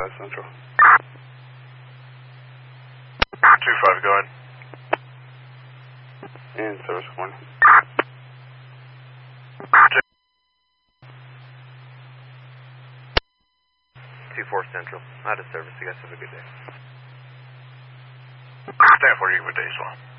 25 Central. 25, go ahead. In service, good morning. 24 Central, out of service. You guys have a good day. Stand for you, good day as well.